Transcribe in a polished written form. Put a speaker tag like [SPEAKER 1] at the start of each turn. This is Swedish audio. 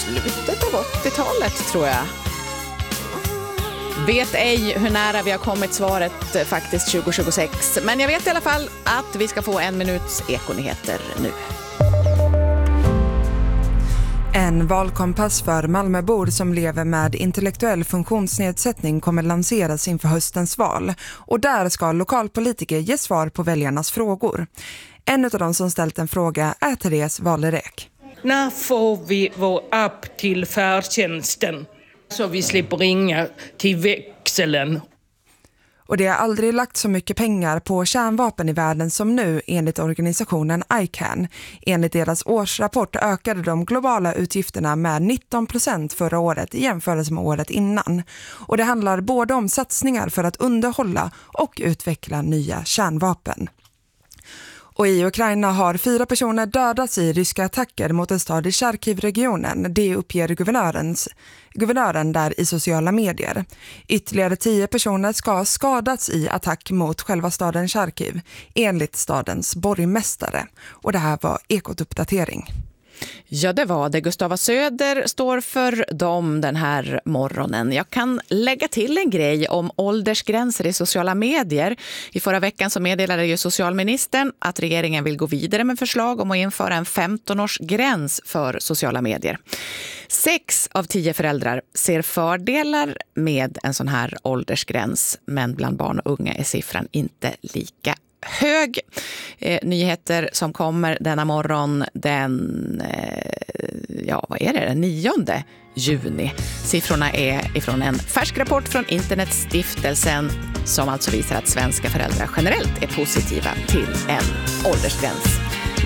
[SPEAKER 1] slutet av 80-talet tror jag. Vet ej hur nära vi har kommit svaret faktiskt 2026. Men jag vet i alla fall att vi ska få 1 minuts ekonyheter nu.
[SPEAKER 2] En valkompass för Malmöbor som lever med intellektuell funktionsnedsättning kommer lanseras inför höstens val. Och där ska lokalpolitiker ge svar på väljarnas frågor. En av de som ställt en fråga är Therese Waleräck.
[SPEAKER 3] När får vi vår app till färdtjänsten så vi slipper ringa till växeln?
[SPEAKER 2] Och det har aldrig lagt så mycket pengar på kärnvapen i världen som nu enligt organisationen ICAN. Enligt deras årsrapport ökade de globala utgifterna med 19% förra året i jämförelse med året innan. Och det handlar både om satsningar för att underhålla och utveckla nya kärnvapen. Och i Ukraina har 4 personer dödats i ryska attacker mot en stad i Charkiv-regionen. Det uppger guvernören där i sociala medier. Ytterligare 10 personer ska ha skadats i attack mot själva staden Charkiv, enligt stadens borgmästare. Och det här var Ekot Uppdatering.
[SPEAKER 1] Ja, det var det. Gustava Söder står för dem den här morgonen. Jag kan lägga till en grej om åldersgränser i sociala medier. I förra veckan så meddelade ju socialministern att regeringen vill gå vidare med förslag om att införa en 15-årsgräns för sociala medier. 6 av 10 föräldrar ser fördelar med en sån här åldersgräns, men bland barn och unga är siffran inte lika hög. Nyheter som kommer denna morgon den 9 juni. Siffrorna är ifrån en färsk rapport från Internetstiftelsen som alltså visar att svenska föräldrar generellt är positiva till en åldersgräns.